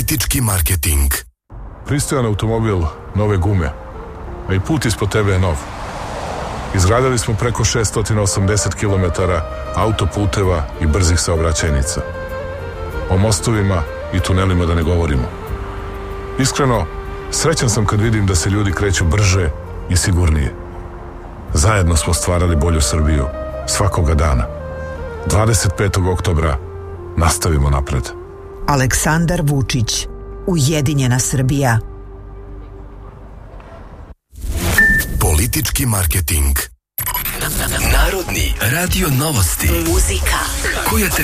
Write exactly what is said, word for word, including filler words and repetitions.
Politički marketing. Pristojan automobil, nove gume, a i put ispod tebe je nov. Izgradili smo preko šesto osamdeset kilometara autoputeva i brzih saobraćajnica. O mostovima i tunelima da ne govorimo. Iskreno, srećan sam kad vidim da se ljudi kreću brže i sigurnije. Zajedno smo stvarali bolju Srbiju svakoga dana. dvadeset petog oktobra nastavimo napred. Aleksandar Vučić, Ujedinjena Srbija. Politički marketing. Narodni radio novosti. Muzika koja te